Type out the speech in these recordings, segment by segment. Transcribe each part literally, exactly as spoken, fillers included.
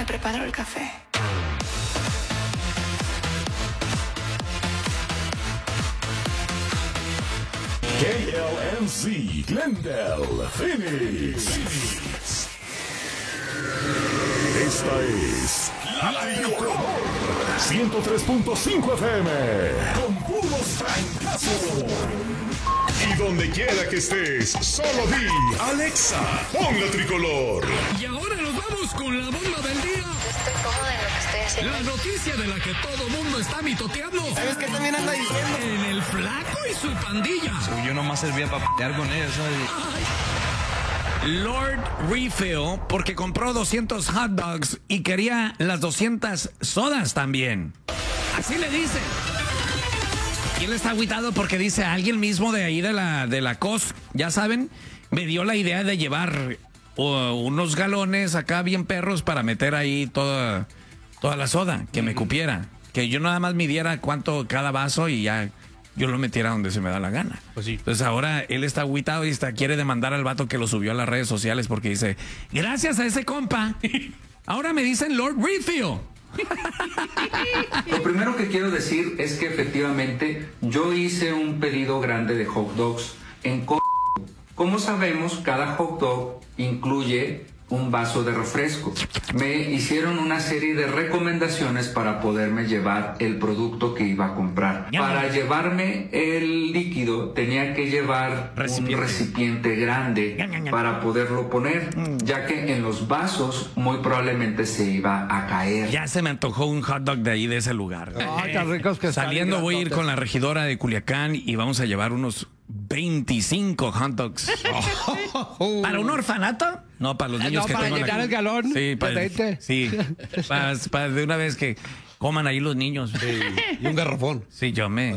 preparo el café. K L M C, Glendale, Phoenix. Esta es La Tricolor ciento tres punto cinco F M con puros francazos. Y donde quiera que estés, solo di Alexa, pon La Tricolor. Y ahora nos vamos con la bomba del día. Estoy cómoda en lo que estoy haciendo. La noticia de la que todo mundo está mitoteando. ¿Sabes qué también anda diciendo? En el Flaco y su pandilla. Yo nomás servía para pelear con ellos, ¿sabes? Lord Refill, porque compró doscientos hot dogs y quería las doscientas sodas también. Así le dice. Y él está agüitado porque dice, alguien mismo de ahí de la, de la C O S, ya saben, me dio la idea de llevar uh, unos galones acá bien perros para meter ahí toda, toda la soda, que me cupiera. Que yo nada más midiera cuánto cada vaso y ya yo lo metiera donde se me da la gana. Pues sí. Entonces ahora él está agüitado y está, quiere demandar al vato que lo subió a las redes sociales porque dice, gracias a ese compa, ahora me dicen Lord Refill. Lo primero que quiero decir es que efectivamente yo hice un pedido grande de hot dogs en Co- Como sabemos, cada hot dog incluye un vaso de refresco. Me hicieron una serie de recomendaciones para poderme llevar el producto que iba a comprar. Para llevarme el líquido tenía que llevar Recipiente. un recipiente grande para poderlo poner, ya que en los vasos muy probablemente se iba a caer. Ya se me antojó un hot dog de ahí, de ese lugar. Ay, tan ricos que están, Saliendo voy a ir grandotes. con la regidora de Culiacán y vamos a llevar unos veinticinco hot dogs. ¿Para un orfanato? No, para los niños No, que para tengo llenar la... el galón Sí, de para, aceite. sí, para, para de una vez que coman ahí los niños. Y un garrafón. Sí, yo me...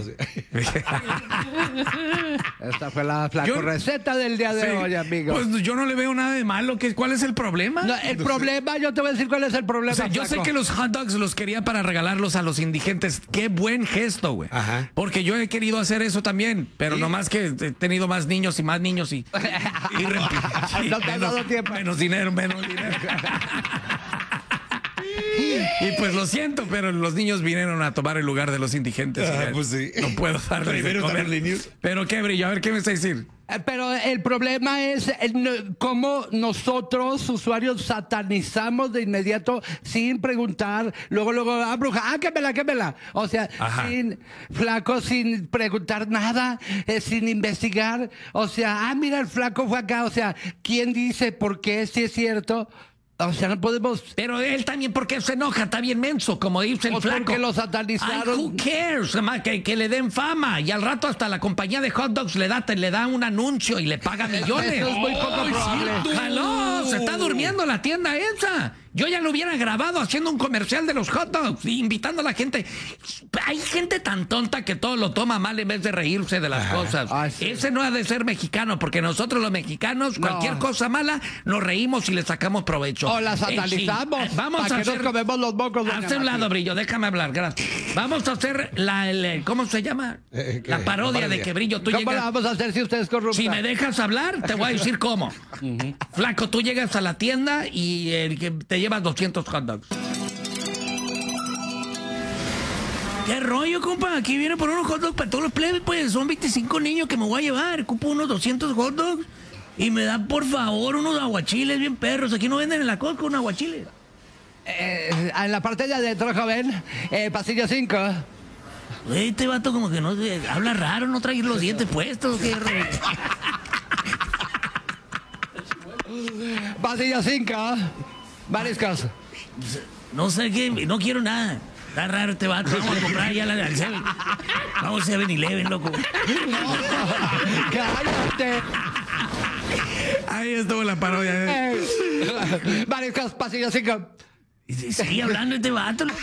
Esta fue la flaco Yo- receta del día de Sí, hoy, amigo. Pues yo no le veo nada de malo. ¿Qué, ¿Cuál es el problema? No, el problema, yo te voy a decir cuál es el problema. O sea, yo sé flaco. que los hot dogs los quería para regalarlos a los indigentes. Qué buen gesto, güey. Ajá. Porque yo he querido hacer eso también, pero nomás que he tenido más niños y más niños y... y re- y No te has dado menos, tiempo. menos dinero, menos dinero. Y pues lo siento, pero los niños vinieron a tomar el lugar de los indigentes. Ah, Ya pues sí. No puedo darles de Primero comer. están los niños. Pero qué brillo, a ver qué me está diciendo. Eh, Pero el problema es eh, no- cómo nosotros, usuarios, satanizamos de inmediato sin preguntar. Luego, luego, ah, bruja, ah, quémela, quémela. O sea, Ajá. sin flaco, sin preguntar nada, eh, sin investigar. O sea, ah, mira, el flaco fue acá. O sea, ¿quién dice por qué? Si es cierto. O sea, no podemos. Pero él también, ¿por qué se enoja? Está bien menso, como dice el Pues flaco. porque lo Ay, satanizaron. who cares? Además, Que, que le den fama. Y al rato hasta la compañía de hot dogs le da, le da un anuncio y le paga millones. Eso es muy poco Ay, probable. sí, ¡Jaló! Se está durmiendo la tienda esa. Yo ya lo hubiera grabado haciendo un comercial de los hot dogs, invitando a la gente. Hay gente tan tonta que todo lo toma mal en vez de reírse de las cosas. Ay, sí. Ese no ha de ser mexicano, porque nosotros los mexicanos, No. cualquier cosa mala, nos reímos y le sacamos provecho. O la Eh, sí. satanizamos. Vamos ¿Para a qué hacer... nos comemos los mocos, doña Hazte un Nati? lado, Brillo, déjame hablar, gracias. Vamos a hacer la, el- ¿cómo se llama? Eh, ¿qué? La parodia La de parodia. que Brillo, tú ¿Cómo la llegas... vamos a hacer si usted es corrupta? Si me dejas hablar, te voy a decir cómo. Flaco, tú llegas a la tienda y eh, que te llevas doscientos hot dogs. ¿Qué rollo, compa? Aquí viene por unos hot dogs para todos los plebes, pues. Son veinticinco niños que me voy a llevar. Ocupo unos doscientos hot dogs. Y me dan, por favor, unos aguachiles bien perros. Aquí no venden en la Costco un aguachile. Eh, en la parte de adentro, joven, eh, pasillo cinco. Este vato como que no sé, habla raro, no trae los dientes puestos. ¿Qué rollo? Pasillo cinco. Mariscos. No sé qué, no quiero nada. Está raro este vato. Vamos a comprar ya la del Seven. Vamos a Seven Eleven, loco. Cállate. Ahí estuvo la parodia. Eh, Mariscos, pasillo cinco. Y si- Sigue hablando este vato, loco.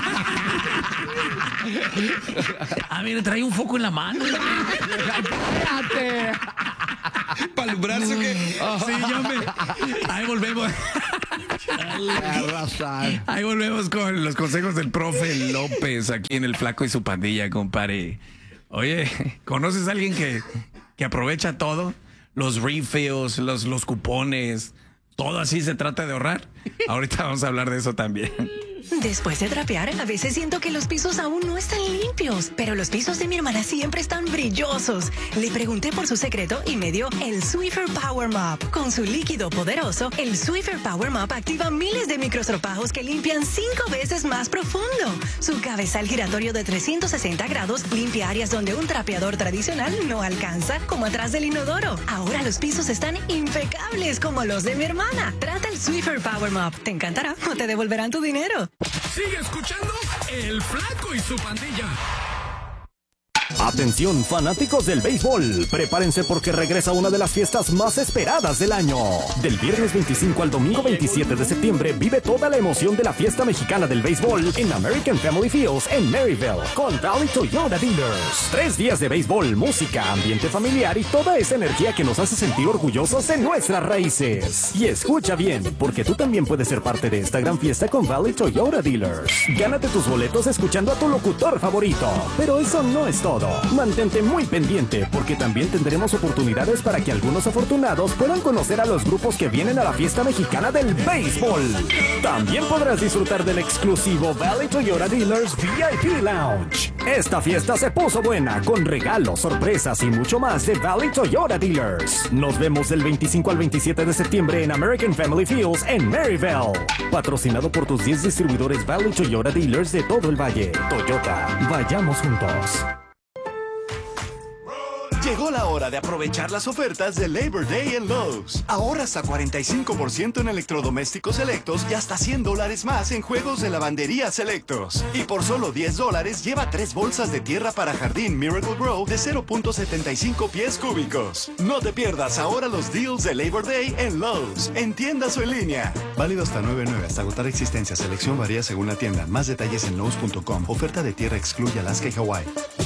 Ah, mira, trae un foco en la mano. Cállate. ¿Para alumbrarse o qué? Sí, yo me... Ahí volvemos. Arrasar. Ahí volvemos con los consejos del profe López aquí en El Flaco y su pandilla, compadre. Oye, ¿conoces a alguien que, que aprovecha todo? Los refills, los, los cupones, todo así se trata de ahorrar. Ahorita vamos a hablar de eso también. Después de trapear, a veces siento que los pisos aún no están limpios, pero los pisos de mi hermana siempre están brillosos. Le pregunté por su secreto y me dio el Swiffer Power Mop. Con su líquido poderoso, el Swiffer Power Mop activa miles de microstropajos que limpian cinco veces más profundo. Su cabezal giratorio de trescientos sesenta grados limpia áreas donde un trapeador tradicional no alcanza, como atrás del inodoro. Ahora los pisos están impecables como los de mi hermana. Trata el Swiffer Power Mop. Te encantará o te devolverán tu dinero. Sigue escuchando El Flaco y su pandilla. Atención, fanáticos del béisbol, prepárense porque regresa una de las fiestas más esperadas del año. Del viernes veinticinco al domingo veintisiete de septiembre vive toda la emoción de la fiesta mexicana del béisbol en American Family Fields en Maryville con Valley Toyota Dealers. Tres días de béisbol, música, ambiente familiar y toda esa energía que nos hace sentir orgullosos de nuestras raíces. Y escucha bien, porque tú también puedes ser parte de esta gran fiesta con Valley Toyota Dealers. Gánate tus boletos escuchando a tu locutor favorito. Pero eso no es todo. Mantente muy pendiente porque también tendremos oportunidades para que algunos afortunados puedan conocer a los grupos que vienen a la fiesta mexicana del béisbol. También podrás disfrutar del exclusivo Valley Toyota Dealers V I P Lounge. Esta fiesta se puso buena con regalos, sorpresas y mucho más de Valley Toyota Dealers. Nos vemos del veinticinco al veintisiete de septiembre en American Family Fields en Maryville. Patrocinado por tus diez distribuidores Valley Toyota Dealers de todo el valle. Toyota, vayamos juntos. Llegó la hora de aprovechar las ofertas de Labor Day en Lowe's. Ahorras a cuarenta y cinco por ciento en electrodomésticos selectos y hasta cien dólares más en juegos de lavandería selectos. Y por solo diez dólares lleva tres bolsas de tierra para jardín Miracle Grow de cero punto setenta y cinco pies cúbicos. No te pierdas ahora los deals de Labor Day en Lowe's, en tiendas o en línea. Válido hasta nueve nueve hasta agotar existencia. Selección varía según la tienda. Más detalles en Lowe's punto com. Oferta de tierra excluye Alaska y Hawái.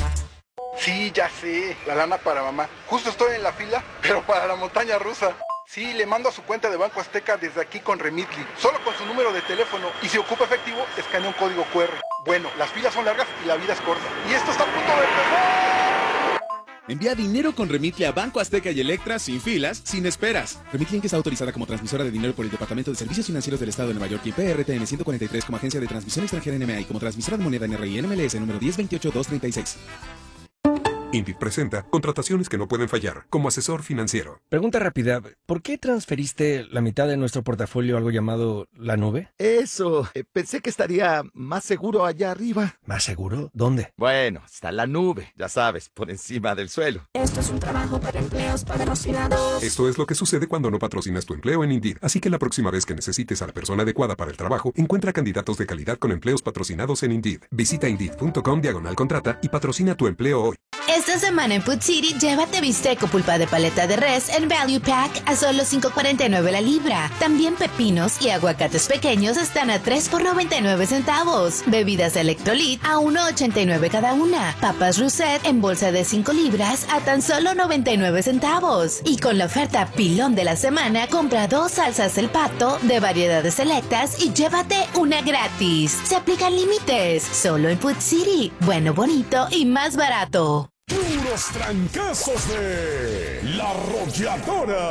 Sí, ya sé, la lana para mamá. Justo estoy en la fila, pero para la montaña rusa. Sí, le mando a su cuenta de Banco Azteca desde aquí con Remitly, solo con su número de teléfono. Y si ocupa efectivo, escanea un código cu erre. Bueno, las filas son largas y la vida es corta. Y esto está a punto de empezar. Envía dinero con Remitly a Banco Azteca y Electra sin filas, sin esperas. Remitly está autorizada como transmisora de dinero por el Departamento de Servicios Financieros del Estado de Nueva York y P R T N ciento cuarenta y tres como agencia de transmisión extranjera N M A y como transmisora de moneda N R I N M L S número diez veintiocho dos treinta y seis. Indeed presenta contrataciones que no pueden fallar como asesor financiero. Pregunta rápida, ¿por qué transferiste la mitad de nuestro portafolio a algo llamado la nube? Eso, eh, pensé que estaría más seguro allá arriba. ¿Más seguro? ¿Dónde? Bueno, está la nube, ya sabes, por encima del suelo. Esto es un trabajo para empleos patrocinados. Esto es lo que sucede cuando no patrocinas tu empleo en Indeed. Así que la próxima vez que necesites a la persona adecuada para el trabajo, encuentra candidatos de calidad con empleos patrocinados en Indeed. Visita Indeed punto com diagonal contrata y patrocina tu empleo hoy. Esta semana en Food City, llévate bistec o pulpa de paleta de res en Value Pack a solo cinco cuarenta y nueve la libra. También pepinos y aguacates pequeños están a tres por noventa y nueve centavos. Bebidas Electrolit a uno ochenta y nueve cada una. Papas Rousset en bolsa de cinco libras a tan solo noventa y nueve centavos. Y con la oferta pilón de la semana, compra dos salsas El Pato de variedades selectas y llévate una gratis. Se aplican límites. Solo en Food City. Bueno, bonito y más barato. Puros trancazos de La Arrolladora.